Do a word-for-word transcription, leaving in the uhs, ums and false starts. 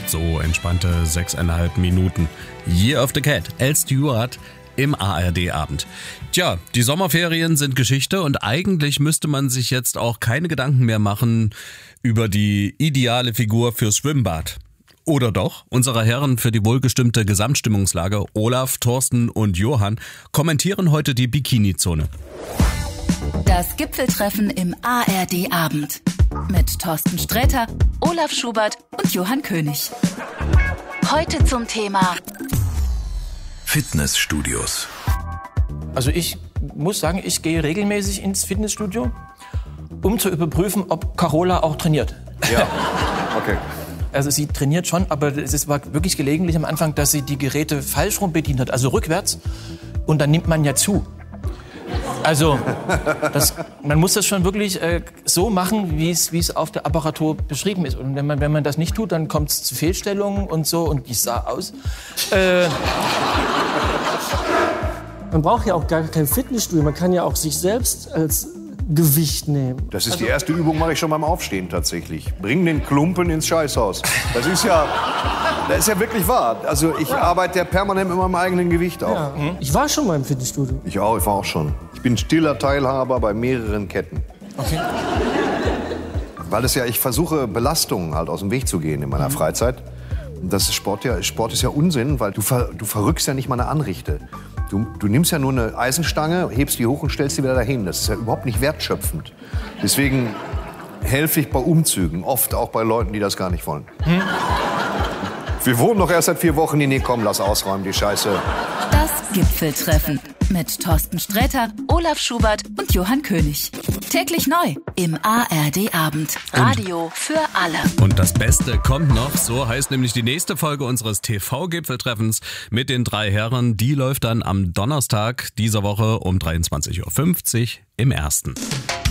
So entspannte sechseinhalb Minuten. Year of the Cat, Al Stewart im A R D-Abend. Tja, die Sommerferien sind Geschichte und eigentlich müsste man sich jetzt auch keine Gedanken mehr machen über die ideale Figur fürs Schwimmbad. Oder doch? Unsere Herren für die wohlgestimmte Gesamtstimmungslage, Olaf, Thorsten und Johann, kommentieren heute die Bikini-Zone. Das Gipfeltreffen im A R D-Abend mit Thorsten Sträter, Olaf Schubert und Johann König. Heute zum Thema Fitnessstudios. Also ich muss sagen, ich gehe regelmäßig ins Fitnessstudio, um zu überprüfen, ob Carola auch trainiert. Ja, okay. Also sie trainiert schon, aber es war wirklich gelegentlich am Anfang, dass sie die Geräte falsch rum bedient hat, also rückwärts. Und dann nimmt man ja zu. Also das, man muss das schon wirklich äh, so machen, wie es wie es auf der Apparatur beschrieben ist. Und wenn man wenn man das nicht tut, dann kommt es zu Fehlstellungen und so. Und die sah aus. Äh, Man braucht ja auch gar kein Fitnessstudio. Man kann ja auch sich selbst als Gewicht nehmen. Das ist die erste Übung, mache ich schon beim Aufstehen tatsächlich. Bring den Klumpen ins Scheißhaus. Das ist ja, das ist ja wirklich wahr. Also ich ja. arbeite ja permanent mit meinem eigenen Gewicht auch. Ja. Mhm. Ich war schon mal im Fitnessstudio. Ich auch, ich war auch schon. Ich bin stiller Teilhaber bei mehreren Ketten. Okay. Weil es ja, ich versuche Belastungen halt aus dem Weg zu gehen in meiner mhm. Freizeit. Und das ist Sport ja, Sport ist ja Unsinn, weil du, ver, du verrückst ja nicht mal eine Anrichte. Du, du nimmst ja nur eine Eisenstange, hebst die hoch und stellst sie wieder dahin. Das ist ja überhaupt nicht wertschöpfend. Deswegen helfe ich bei Umzügen, oft auch bei Leuten, die das gar nicht wollen. Hm? Wir wohnen noch erst seit vier Wochen. Nee, komm, lass ausräumen, die Scheiße. Das Gipfeltreffen mit Thorsten Sträter, Olaf Schubert und Johann König. Täglich neu im A R D-Abend. Radio für alle. Und das Beste kommt noch, so heißt nämlich die nächste Folge unseres T V-Gipfeltreffens mit den drei Herren. Die läuft dann am Donnerstag dieser Woche um dreiundzwanzig Uhr fünfzig im Ersten.